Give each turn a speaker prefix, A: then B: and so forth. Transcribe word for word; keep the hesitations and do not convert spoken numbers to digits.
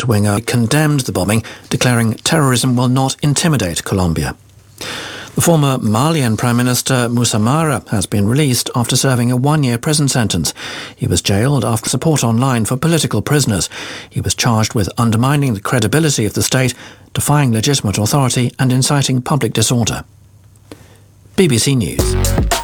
A: right-winger condemned the bombing, declaring terrorism will not intimidate Colombia. The former Malian Prime Minister Moussa Mara has been released after serving a one-year prison sentence. He was jailed after support online for political prisoners. He was charged with undermining the credibility of the state, defying legitimate authority and inciting public disorder. B B C News.